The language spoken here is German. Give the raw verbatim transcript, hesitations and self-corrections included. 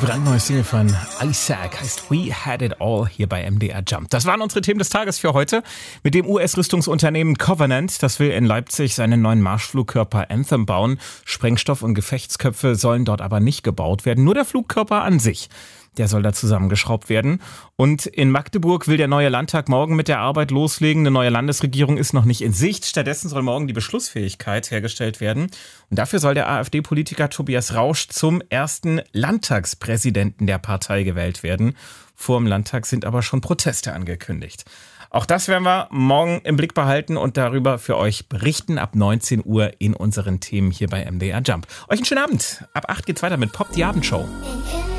brandneue Single von Isaac heißt We Had It All hier bei M D R Jump. Das waren unsere Themen des Tages für heute. Mit dem U S-Rüstungsunternehmen Covenant, das will in Leipzig seinen neuen Marschflugkörper Anthem bauen. Sprengstoff und Gefechtsköpfe sollen dort aber nicht gebaut werden, nur der Flugkörper an sich. Der soll da zusammengeschraubt werden. Und in Magdeburg will der neue Landtag morgen mit der Arbeit loslegen. Eine neue Landesregierung ist noch nicht in Sicht. Stattdessen soll morgen die Beschlussfähigkeit hergestellt werden. Und dafür soll der AfD-Politiker Tobias Rausch zum ersten Landtagspräsidenten der Partei gewählt werden. Vor dem Landtag sind aber schon Proteste angekündigt. Auch das werden wir morgen im Blick behalten und darüber für euch berichten ab neunzehn Uhr in unseren Themen hier bei M D R Jump. Euch einen schönen Abend. Ab acht geht's weiter mit Pop, die Abendshow.